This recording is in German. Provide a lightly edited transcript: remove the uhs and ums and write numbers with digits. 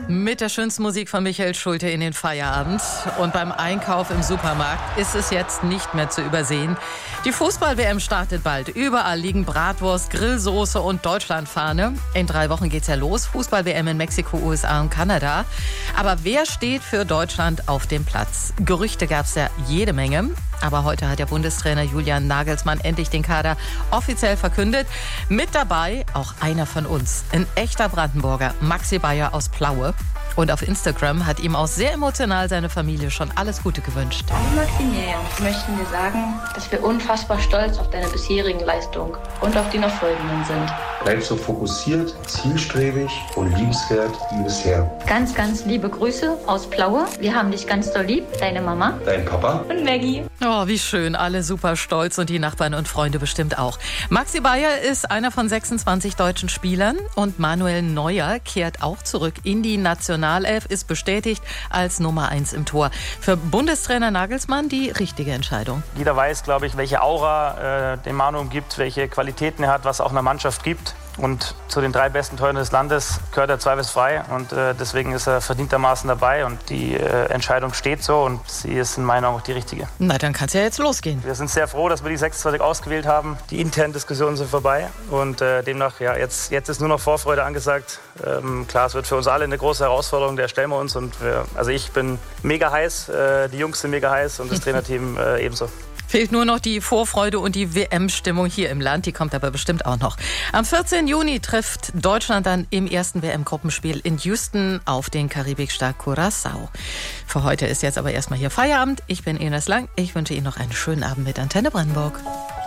Mit der schönsten Musik von Michael Schulte in den Feierabend. Und beim Einkauf im Supermarkt ist es jetzt nicht mehr zu übersehen. Die Fußball-WM startet bald. Überall liegen Bratwurst, Grillsoße und Deutschlandfahne. In 3 Wochen geht's ja los. Fußball-WM in Mexiko, USA und Kanada. Aber wer steht für Deutschland auf dem Platz? Gerüchte gab's ja jede Menge. Aber heute hat der Bundestrainer Julian Nagelsmann endlich den Kader offiziell verkündet. Mit dabei auch einer von uns, ein echter Brandenburger, Maxi Bayer aus Plaue. Und auf Instagram hat ihm auch sehr emotional seine Familie schon alles Gute gewünscht. Hallo Maximilian, wir möchten dir sagen, dass wir unfassbar stolz auf deine bisherigen Leistungen und auf die noch folgenden sind. Bleib so fokussiert, zielstrebig und liebenswert wie bisher. Ganz, ganz liebe Grüße aus Plaue. Wir haben dich ganz doll lieb. Deine Mama. Dein Papa. Und Maggie. Oh, wie schön. Alle super stolz und die Nachbarn und Freunde bestimmt auch. Maxi Bayer ist einer von 26 deutschen Spielern und Manuel Neuer kehrt auch zurück in die Nationalelf, ist bestätigt als Nummer 1 im Tor. Für Bundestrainer Nagelsmann die richtige Entscheidung. Jeder weiß, glaube ich, welche Aura dem Manu umgibt, welche Qualitäten er hat, was auch einer Mannschaft gibt. Und zu den 3 besten Torhütern des Landes gehört er zweifelsfrei. Und deswegen ist er verdientermaßen dabei. Und die Entscheidung steht so und sie ist in meinen Augen auch die richtige. Na, dann kann es ja jetzt losgehen. Wir sind sehr froh, dass wir die 26 ausgewählt haben. Die internen Diskussionen sind vorbei. Und demnach, ja, jetzt ist nur noch Vorfreude angesagt. Klar, es wird für uns alle eine große Herausforderung, der stellen wir uns. Und also ich bin mega heiß, die Jungs sind mega heiß und das Trainerteam ebenso. Fehlt nur noch die Vorfreude und die WM-Stimmung hier im Land. Die kommt aber bestimmt auch noch. Am 14. Juni trifft Deutschland dann im ersten WM-Gruppenspiel in Houston auf den Karibikstaat Curaçao. Für heute ist jetzt aber erstmal hier Feierabend. Ich bin Ines Lang. Ich wünsche Ihnen noch einen schönen Abend mit Antenne Brandenburg.